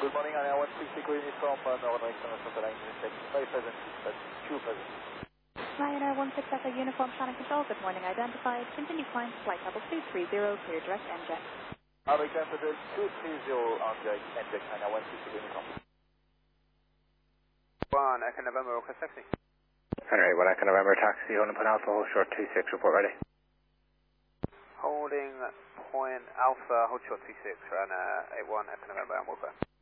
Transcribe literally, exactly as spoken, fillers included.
Good morning, Area one six six uniform, uh, Northern International Line, very pleasant, but too pleasant. Ryanair one six Echo Uniform Shannon Control, good morning, identified. Continue climb to flight level two three zero, clear direct N J. American Hotel two three zero, on direct N J, Ryanair one six six uniform. one, Echo November, Orca sixty. Henry, one Echo November, taxi, on point Alpha, hold short two six, report ready. Holding point Alpha, hold short two six, Ryanair eight one, Echo November, and we'll go.